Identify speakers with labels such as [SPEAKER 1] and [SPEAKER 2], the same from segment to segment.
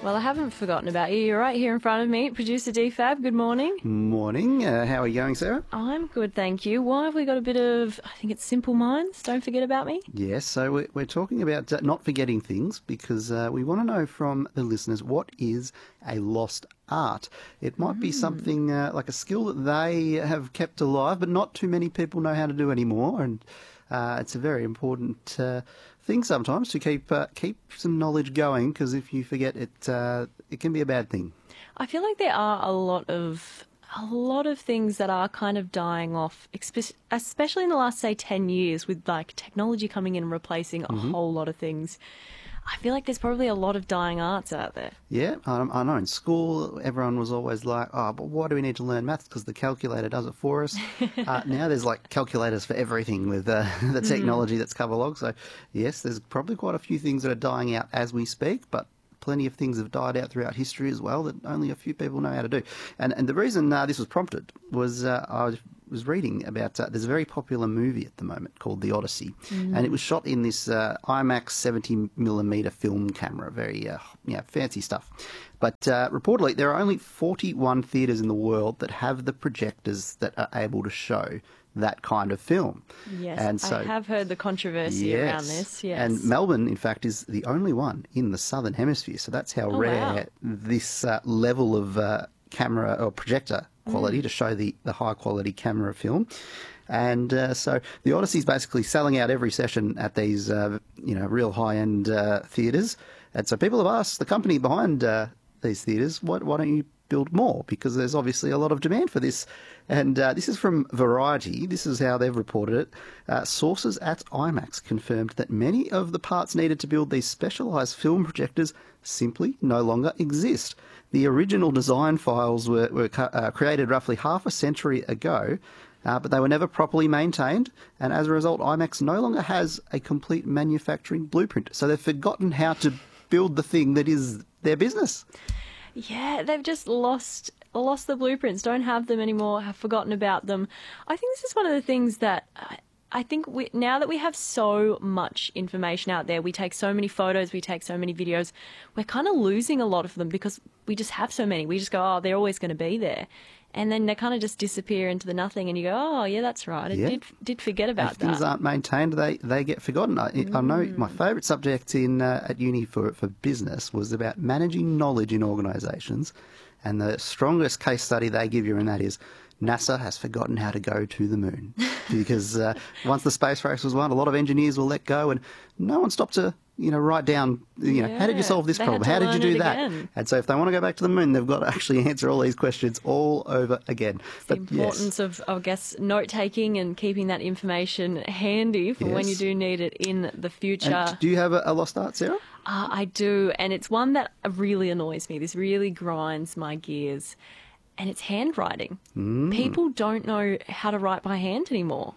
[SPEAKER 1] Well, I haven't forgotten about you. You're right here in front of me. Producer DFAB, good morning.
[SPEAKER 2] Morning. How are you going, Sarah?
[SPEAKER 1] I'm good, thank you. Why have we got a bit of, I think it's Simple Minds, Don't Forget About Me?
[SPEAKER 2] Yes, so we're talking about not forgetting things because we want to know from the listeners what is a lost art. It might be something like a skill that they have kept alive, but not too many people know how to do anymore. And it's a very important thing sometimes to keep some knowledge going, because if you forget it, it can be a bad thing.
[SPEAKER 1] I feel like there are a lot of things that are kind of dying off, especially in the last, say, 10 years with like technology coming in and replacing a whole lot of things. I feel like there's probably a lot of dying arts out there. Yeah,
[SPEAKER 2] I know. In school, everyone was always like, oh, but why do we need to learn maths? Because the calculator does it for us. Now there's like calculators for everything with the technology that's come along. So, yes, there's probably quite a few things that are dying out as we speak, but plenty of things have died out throughout history as well that only a few people know how to do. And the reason this was prompted was I was reading about there's a very popular movie at the moment called The Odyssey, and it was shot in this IMAX 70mm film camera, very fancy stuff. But reportedly there are only 41 theatres in the world that have the projectors that are able to show that kind of film.
[SPEAKER 1] Yes,
[SPEAKER 2] and so,
[SPEAKER 1] I have heard the controversy around this, yes.
[SPEAKER 2] And Melbourne, in fact, is the only one in the Southern Hemisphere, so that's how rare this level of camera or projector quality to show the high-quality camera film. And so the Odyssey is basically selling out every session at these, real high-end theatres. And so people have asked the company behind these theatres, why don't you build more? Because there's obviously a lot of demand for this. And this is from Variety. This is how they've reported it. Sources at IMAX confirmed that many of the parts needed to build these specialised film projectors simply no longer exist. The original design files were created roughly half a century ago, but they were never properly maintained, and as a result, IMAX no longer has a complete manufacturing blueprint. So they've forgotten how to build the thing that is their business.
[SPEAKER 1] Yeah, they've just lost the blueprints, don't have them anymore, have forgotten about them. I think this is one of the things that I think now that we have so much information out there, we take so many photos, we take so many videos, we're kind of losing a lot of them because we just have so many. We just go, oh, they're always going to be there. And then they kind of just disappear into the nothing, and you go, oh, yeah, that's right. It did forget about
[SPEAKER 2] that. If things aren't maintained, they get forgotten. I know my favourite subject at uni for business was about managing knowledge in organisations, and the strongest case study they give you in that is NASA has forgotten how to go to the moon. Because once the space race was won, a lot of engineers will let go, and no one stopped to write down, how did you solve this problem? How did you do that?
[SPEAKER 1] Again.
[SPEAKER 2] And so if they want to go back to the moon, they've got to actually answer all these questions all over again.
[SPEAKER 1] The importance of, I guess, note-taking and keeping that information handy for when you do need it in the future.
[SPEAKER 2] And do you have a lost art, Sarah?
[SPEAKER 1] I do, and it's one that really annoys me. This really grinds my gears, and it's handwriting. People don't know how to write by hand anymore.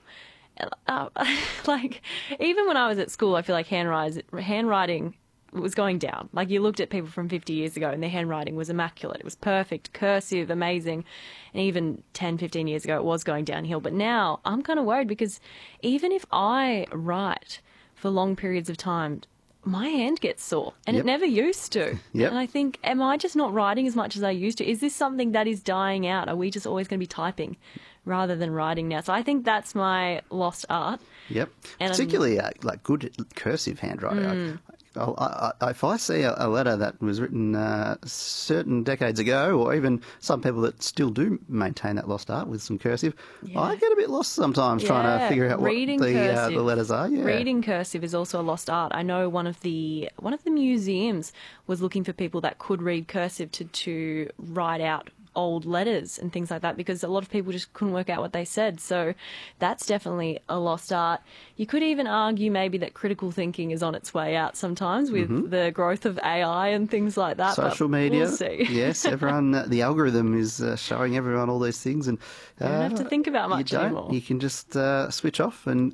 [SPEAKER 1] Like, even when I was at school, I feel like handwriting was going down. Like, you looked at people from 50 years ago and their handwriting was immaculate. It was perfect, cursive, amazing. And even 10, 15 years ago, it was going downhill. But now I'm kind of worried because even if I write for long periods of time, my hand gets sore, and it never used to. And I think, am I just not writing as much as I used to? Is this something that is dying out? Are we just always going to be typing rather than writing now? So I think that's my lost art.
[SPEAKER 2] Yep. And particularly like good cursive handwriting. If I see a letter that was written certain decades ago, or even some people that still do maintain that lost art with some cursive, I get a bit lost sometimes trying to figure out what the letters are. Yeah.
[SPEAKER 1] Reading cursive is also a lost art. I know one of the museums was looking for people that could read cursive to write out old letters and things like that, because a lot of people just couldn't work out what they said. So that's definitely a lost art. You could even argue maybe that critical thinking is on its way out sometimes with the growth of AI and things like that.
[SPEAKER 2] Social media.
[SPEAKER 1] We'll see.
[SPEAKER 2] Yes, everyone, the algorithm is showing everyone all those things. And
[SPEAKER 1] you don't have to think about much anymore.
[SPEAKER 2] You can just switch off and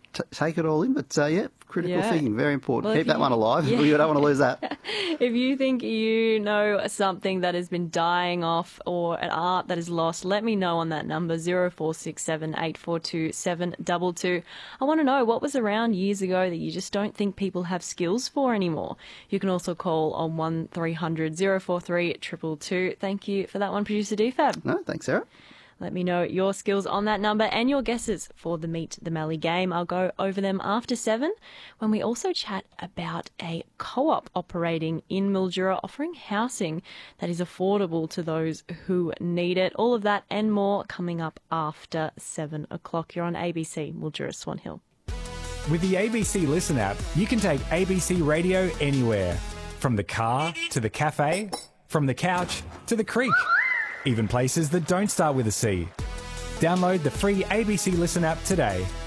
[SPEAKER 2] take it all in. But critical thinking, very important.
[SPEAKER 1] Well,
[SPEAKER 2] Keep that one alive. Yeah. We don't want to lose that.
[SPEAKER 1] If you think you know something that has been dying off or an art that is lost, let me know on that number, 0467 842 722. I want to know what was around years ago that you just don't think people have skills for anymore. You can also call on 1300 043 222. Thank you for that one, Producer DFAB.
[SPEAKER 2] No, thanks, Sarah.
[SPEAKER 1] Let me know your skills on that number and your guesses for the Meet the Mallee game. I'll go over them after 7 when we also chat about a co-op operating in Mildura offering housing that is affordable to those who need it. All of that and more coming up after 7 o'clock. You're on ABC Mildura Swan Hill.
[SPEAKER 3] With the ABC Listen app, you can take ABC Radio anywhere. From the car to the cafe, from the couch to the creek. Even places that don't start with a C. Download the free ABC Listen app today.